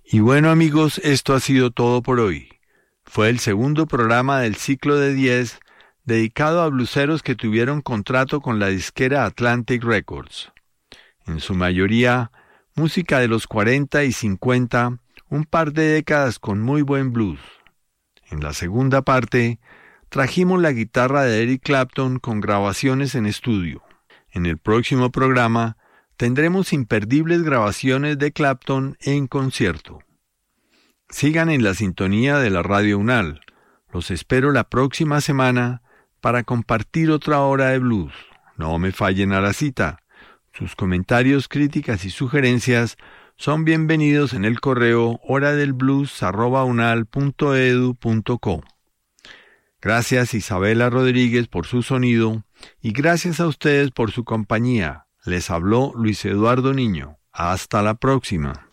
Y bueno amigos, esto ha sido todo por hoy. Fue el segundo programa del ciclo de 10 dedicado a blueseros que tuvieron contrato con la disquera Atlantic Records. En su mayoría, música de los 40 y 50, un par de décadas con muy buen blues. En la segunda parte, trajimos la guitarra de Eric Clapton con grabaciones en estudio. En el próximo programa, tendremos imperdibles grabaciones de Clapton en concierto. Sigan en la sintonía de la Radio UNAL. Los espero la próxima semana para compartir otra hora de blues. No me fallen a la cita. Sus comentarios, críticas y sugerencias son bienvenidos en el correo horadelblues@unal.edu.co. Gracias Isabela Rodríguez por su sonido y gracias a ustedes por su compañía. Les habló Luis Eduardo Niño. Hasta la próxima.